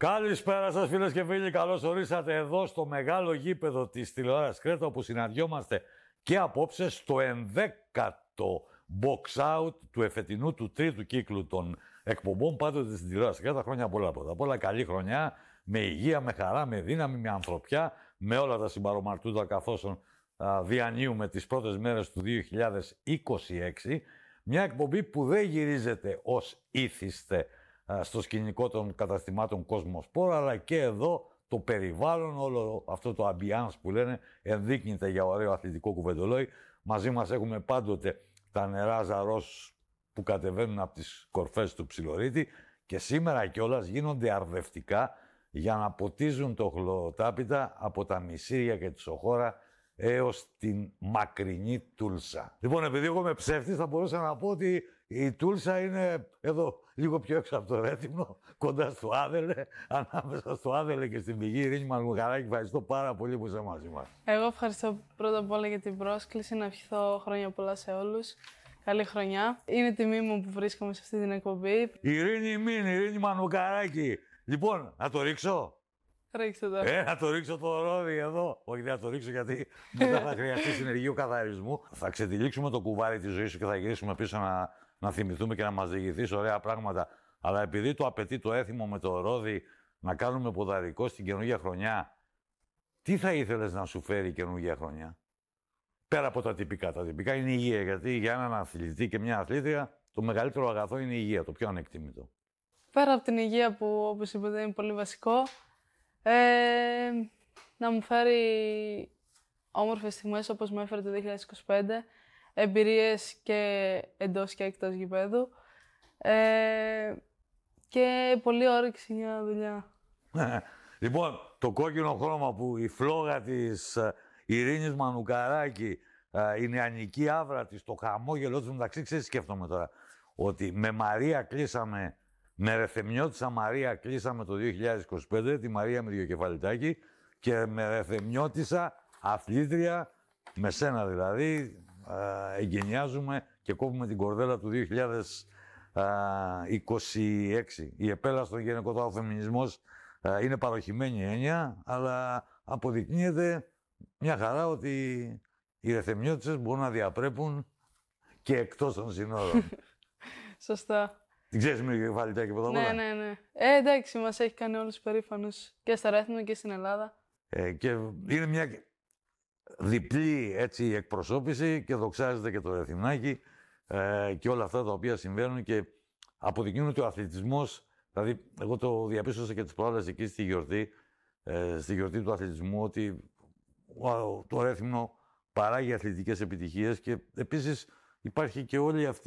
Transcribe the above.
Καλησπέρα σας φίλες και φίλοι, καλώς ορίσατε εδώ στο μεγάλο γήπεδο της τηλεόρασης Κρέτα, όπου συναντιόμαστε και απόψε στο 11ο box out του εφετινού του τρίτου κύκλου των εκπομπών πάντοτε στην τηλεόραση Κρέτα. Χρόνια πολλά πρώτα απ' όλα, καλή χρονιά, με υγεία, με χαρά, με δύναμη, με ανθρωπιά, με όλα τα συμπαρομαρτούντα καθώς διανύουμε τις πρώτες μέρες του 2026. Μια εκπομπή που δεν γυρίζεται ως ήθιστε στο σκηνικό των καταστημάτων Κοσμοσπόρ, αλλά και εδώ το περιβάλλον, όλο αυτό το ambiance που λένε, ενδείκνυται για ωραίο αθλητικό κουβεντολόι. Μαζί μας έχουμε πάντοτε τα νερά Ζαρός που κατεβαίνουν από τις κορφές του Ψιλορίτη και σήμερα κιόλας γίνονται αρδευτικά για να ποτίζουν το χλωροτάπητα από τα Μυσήρια και τη Σοχώρα έως την μακρινή Τούλσα. Λοιπόν, επειδή εγώ είμαι ψεύτης, θα μπορούσα να πω ότι η Τούλσα είναι εδώ λίγο πιο έξω από το Ρέθυμνο, κοντά στο Άδελε, ανάμεσα στο Άδελε και στην πηγή. Ειρήνη Μανουγαράκη, ευχαριστώ πάρα πολύ που είσαι μαζί μας. Εγώ ευχαριστώ πρώτα απ' όλα για την πρόσκληση, να ευχηθώ χρόνια πολλά σε όλους. Καλή χρονιά. Είναι τιμή μου που βρίσκομαι σε αυτή την εκπομπή. Ειρήνη Μανουγαράκη. Λοιπόν, να το ρίξω. Ρίξτε το. Να το ρίξω το ρόδι εδώ. Όχι, δεν θα το ρίξω γιατί μετά θα χρειαστεί συνεργείο καθαρισμού. Θα ξετυλίξουμε το κουβάρι της ζωής σου και θα γυρίσουμε πίσω να θυμηθούμε και να μας διηγηθείς ωραία πράγματα. Αλλά επειδή το απαιτεί το έθιμο με το ρόδι να κάνουμε ποδαρικό στην καινούργια χρονιά, τι θα ήθελες να σου φέρει η καινούργια χρονιά? Πέρα από τα τυπικά. Τα τυπικά είναι η υγεία. Γιατί για έναν αθλητή και μια αθλήτρια το μεγαλύτερο αγαθό είναι η υγεία, το πιο ανεκτήμητο. Πέρα από την υγεία που, όπως είπατε, είναι πολύ βασικό. Να μου φέρει όμορφες στιγμές όπως με έφερε το 2025, εμπειρίες και εντός και εκτός γηπέδου και πολλή όρεξη για δουλειά. Λοιπόν, το κόκκινο χρώμα που η φλόγα της Ειρήνης Μανουγαράκη, η νεανική άβρα της, το χαμόγελό της, μεταξύ ξέρεις, σκέφτομαι τώρα ότι με Μαρία κλείσαμε. Με Ρεθεμιώτισσα Μαρία κλείσαμε το 2025, τη Μαρία με Διοκεφαλιτάκη, και με Ρεθεμιώτισσα αθλήτρια, με σένα δηλαδή, εγκαινιάζουμε και κόβουμε την κορδέλα του 2026. Η επέλαση στον γυναικοτάο φεμινισμός είναι παροχημένη έννοια, αλλά αποδεικνύεται μια χαρά ότι οι Ρεθεμιώτισσες μπορούν να διαπρέπουν και εκτός των συνόρων. Σωστά. Την ξέρεις με Διοκεφαλιτάκη από εδώ? Ναι. Εντάξει, μας έχει κάνει όλους περήφανους και στα Ρέθυμνο και στην Ελλάδα. Και είναι μια διπλή έτσι εκπροσώπηση και δοξάζεται και το Ρεθυμνάκι και όλα αυτά τα οποία συμβαίνουν και αποδεικνύουν ότι ο αθλητισμός, δηλαδή εγώ το διαπίστωσα και τις προάλλες εκεί στη γιορτή του αθλητισμού, ότι το Ρέθυμνο παράγει αθλητικές επιτυχίες και επίσης υπάρχει και όλη αυτή